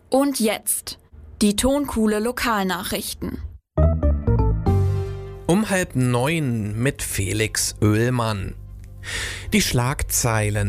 Und jetzt die Tonkuhle Lokalnachrichten. Um 8:30 mit Felix Oehlmann. Die Schlagzeilen